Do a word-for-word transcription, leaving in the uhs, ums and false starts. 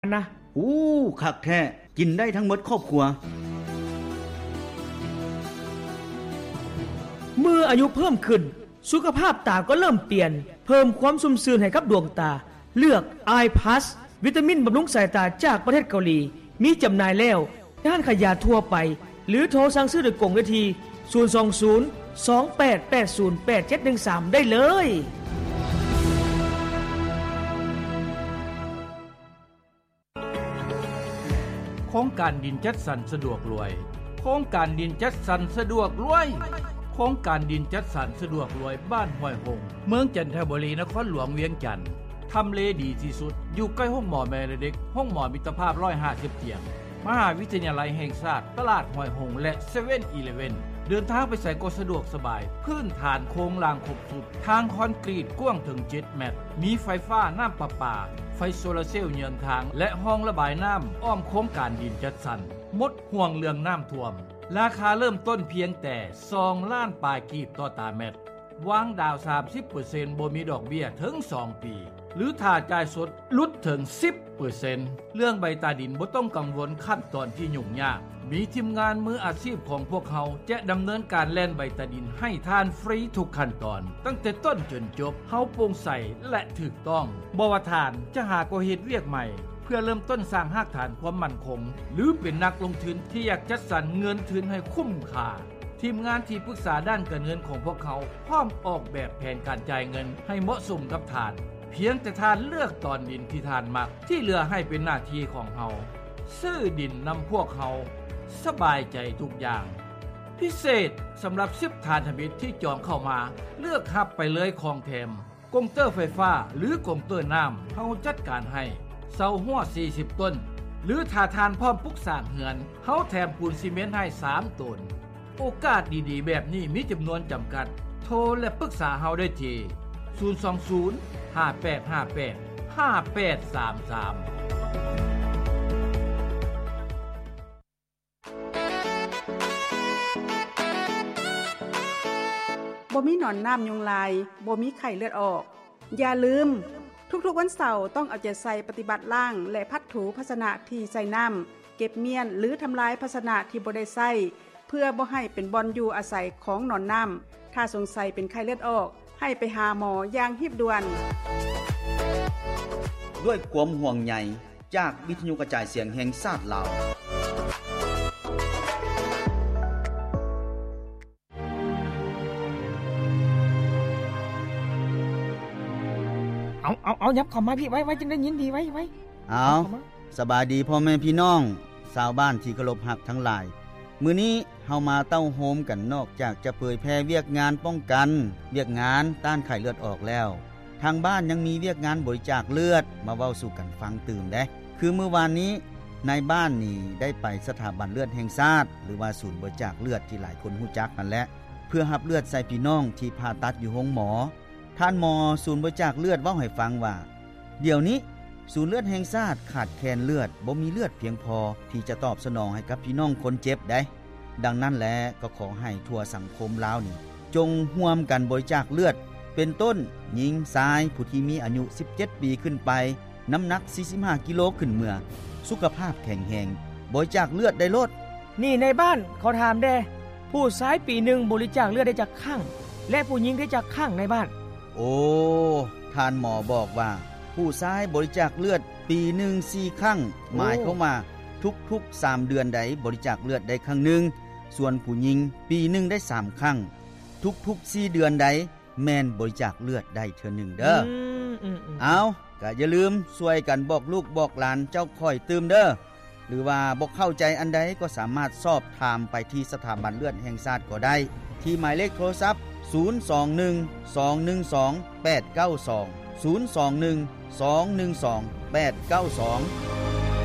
นะอู้คักแท้กินได้ทั้งหมดครอบครัวเมื่ออายุเพิ่มขึ้นสุขภาพตาก็เริ่มเปลี่ยนเพิ่มความชุ่มชื้นให้กับดวงตาเลือก Eye Plus วิตามินบำรุงสายตาจากประเทศเกาหลีมีจำหน่ายแล้วด้านขายยาทั่วไปหรือโทรสั่งซื้อโดยกงได้ที่ศูนย์ สอง ศูนย์ สอง แปด แปด ศูนย์ แปด เจ็ด หนึ่ง สามได้เลยโครงการดินจัดสรรสะดวกรวยโครงการดินจัดสรรสะดวกรวยโครงการดินจัดสรรสะดวกรวยบ้านห้วยหงเมืองจันทบุรีนครหลวงเวียงจันทน์ทำเลดีที่สุดอยู่ใกล้ห้องหมอแม่และเด็กห้องหมอมิตรภาพหนึ่งร้อยห้าสิบเตียงมหาวิทยาลัยแห่งชาติตลาดห้วยหงและ เซเว่น อีเลฟเว่น เดินทางไปใส่ก็สะดวกสบายพื้นฐานโครงรางครบสุดทางคอนกรีตกว้างถึงเจ็ดเมตรมีไฟฟ้าน้ำประปาไฟโซลาร์เซลล์เยือนทางและห้องระบายน้ำอ้อมโครงการดินจัดสรรหมดห่วงเรื่องน้ำท่วมราคาเริ่มต้นเพียงแต่สองล้านปลายกีบต่อตารางเมตรวางดาว สามสิบเปอร์เซ็นต์ บ่มีดอกเบี้ยถึงสองปีหรือถ้าจ่ายสดลดถึง สิบเปอร์เซ็นต์ เรื่องใบตาดินบ่ต้องกังวลขั้นตอนที่ยุ่งยากมีทีมงานมืออาชีพของพวกเขาจะดำเนินการแล่นใบตาดินให้ทานฟรีทุกขั้นตอนตั้งแต่ต้นจนจบเฮาโปร่งใสและถูกต้องบ่ว่าทานจะหาก็เฮ็ดเวียกใหม่เพื่อเริ่มต้นสร้างรากฐานความมั่นคงหรือเป็นนักลงทุนที่อยากจัดสรรเงินทุนให้คุ้มค่าทีมงานที่ปรึกษาด้านการเงินของพวกเขาพร้อมออกแบบแผนการจ่ายเงินให้เหมาะสมกับทานเพียงแต่ทานเลือกตอนดินที่ทานมักที่เหลือให้เป็นหน้าที่ของเฮาซื้อดินนำพวกเขาสบายใจทุกอย่างพิเศษสำหรับสิบทานธมิตรที่จองเข้ามาเลือกรับไปเลยของแถมกงเตอร์ไฟฟ้าหรือกงเตอร์น้ำเฮาจัดการให้เสาหัวสี่สิบต้นหรือถ้าทานพร้อมปลูกสร้างเฮือนเฮาแถมปูนซีเมนต์ให้สามต้นโอกาสดีๆแบบนี้มีจำนวนจำกัดโทรและปรึกษาเฮาได้ที่ศูนย์ สอง ศูนย์ ห้า แปด ห้า แปด ห้า แปด สาม สามบ่มีหนอนน้ำยุงลายบ่มีไข้เลือดออกอย่าลืมทุกๆวันเสาร์ต้องเอาใจใส่ปฏิบัติล่างและพัดถูภาชนะที่ใส่น้ำเก็บเมียนหรือทำลายภาชนะที่บ่ได้ใส่เพื่อบ่ให้เป็นบ่อนอยู่อาศัยของหนอนน้ำถ้าสงสัยเป็นไข้เลือดออกให้ไปหาหมออย่างรีบด่วนด้วยความห่วงใยจากวิทยุกระจายเสียงแห่งชาติลาวเอาเอาเอายับเข้ามาพี่ไว้ไว้จึงได้ยินดีไว้ไว้เอาสบายดีพ่อแม่พี่น้องชาวบ้านที่เคารพรักทั้งหลายมื้อนี้เฮามาเต้าโฮมกันนอกจากจะเผยแพร่เวียกงานป้องกันเวียกงานต้านไข้เลือดออกแล้วทางบ้านยังมีเวียกงานบริจาคเลือดมาเว้าสู่กันฟังตื่มเด้คือเมื่อวานนี้ในบ้านนี่ได้ไปสถาบันเลือดแห่งชาติหรือว่าศูนย์บริจาคเลือดที่หลายคนรู้จักนั่นแหละเพื่อรับเลือดใส่พี่น้องที่ผ่าตัดอยู่โรงหมอท่านหมอศูนย์บริจาคเลือดเว้าให้ฟังว่าเดี๋ยวนี้ศูนย์เลือดแห่งชาติขาดแคลนเลือดบ่มีเลือดเพียงพอที่จะตอบสนองให้กับพี่น้องคนเจ็บได้ดังนั้นแลก็ขอให้ทั่วสังคมลาวนี่จงร่วมกันบริจาคเลือดเป็นต้นหญิงชายผู้ที่มีอายุสิบเจ็ดปีขึ้นไปน้ำหนักสี่สิบห้ากิโลขึ้นเมื่อสุขภาพแข็งแรงบริจาคเลือดได้ลดนี่ในบ้านขอถามแด่ผู้ชายปีหนึ่งบริจาคเลือดได้จากข้างและผู้หญิงได้จากข้างในบ้านโอ้ท่านหมอบอกว่าผู้ชายบริจาคเลือดปีหนึ่งสี่ครั้งหมายเข้ามาทุกๆสามเดือนใดบริจาคเลือดได้ครั้งหนึ่งส่วนผู้หญิงปีหนึ่งได้สามครั้งทุกๆสี่เดือนใดแม่นบริจาคเลือดได้เทื่อหนึ่งเด้อเอาก็อย่าลืมช่วยกันบอกลูกบอกหลานเจ้าค่อยตื่มเด้อหรือว่าบ่เข้าใจอันใดก็สามารถสอบถามไปที่สถาบันเลือดแห่งชาติก็ได้ที่หมายเลขโทรศัพท์ศูนย์ สอง หนึ่ง สอง หนึ่ง สอง แปด เก้า สอง ศูนย์ สอง หนึ่ง สอง หนึ่ง สอง แปด เก้า สอง